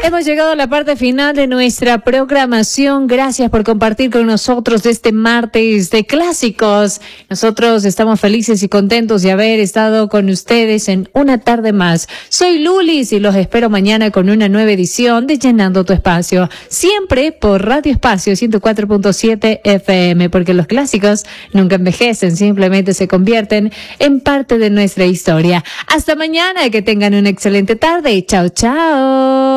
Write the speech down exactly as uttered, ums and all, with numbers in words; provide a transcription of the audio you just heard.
Hemos llegado a la parte final de nuestra programación. Gracias por compartir con nosotros este martes de clásicos. Nosotros estamos felices y contentos de haber estado con ustedes en una tarde más. Soy Lulis y los espero mañana con una nueva edición de Llenando tu Espacio. Siempre por Radio Espacio ciento cuatro punto siete F M, porque los clásicos nunca envejecen, simplemente se convierten en parte de nuestra historia. Hasta mañana, que tengan una excelente tarde. Chao, chao.